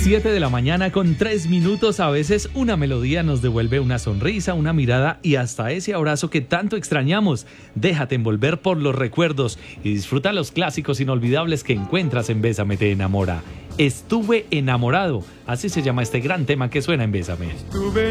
7 de la mañana con 3 minutos. A veces una melodía nos devuelve una sonrisa, una mirada y hasta ese abrazo que tanto extrañamos. Déjate envolver por los recuerdos y disfruta los clásicos inolvidables que encuentras en Bésame te enamora. Estuve enamorado, así se llama este gran tema que suena en Bésame.